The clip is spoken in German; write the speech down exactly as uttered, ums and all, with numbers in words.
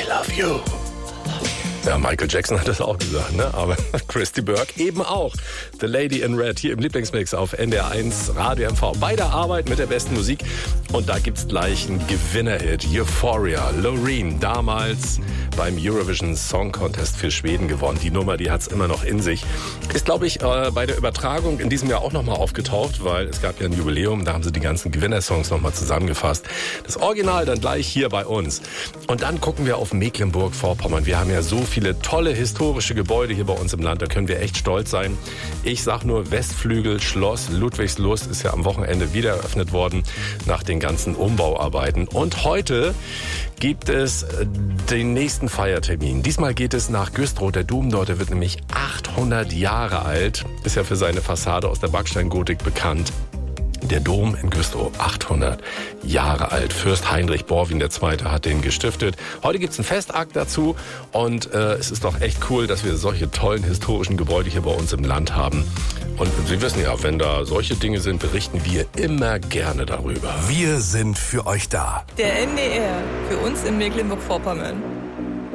I love you. Ja, Michael Jackson hat das auch gesagt, ne? Aber Christy Burke eben auch. The Lady in Red hier im Lieblingsmix auf N D R eins Radio M V. Bei der Arbeit mit der besten Musik. Und da gibt's gleich einen Gewinnerhit. Euphoria, Loreen, damals beim Eurovision Song Contest für Schweden gewonnen. Die Nummer, die hat's immer noch in sich. Ist, glaube ich, äh, bei der Übertragung in diesem Jahr auch nochmal aufgetaucht, weil es gab ja ein Jubiläum. Da haben sie die ganzen Gewinnersongs nochmal zusammengefasst. Das Original dann gleich hier bei uns. Und dann gucken wir auf Mecklenburg-Vorpommern. Wir haben ja so viele tolle historische Gebäude hier bei uns im Land. Da können wir echt stolz sein. Ich sag nur Westflügel, Schloss Ludwigslust ist ja am Wochenende wieder eröffnet worden nach den ganzen Umbauarbeiten. Und heute gibt es den nächsten Feiertermin. Diesmal geht es nach Güstrow. Der Dom dort, der wird nämlich achthundert Jahre alt. Ist ja für seine Fassade aus der Backsteingotik bekannt. Der Dom in Güstrow, achthundert Jahre alt. Fürst Heinrich Borwin der Zweite hat den gestiftet. Heute gibt's einen Festakt dazu und äh, es ist doch echt cool, dass wir solche tollen historischen Gebäude hier bei uns im Land haben. Und Sie wissen ja, wenn da solche Dinge sind, berichten wir immer gerne darüber. Wir sind für euch da. Der N D R, für uns in Mecklenburg-Vorpommern.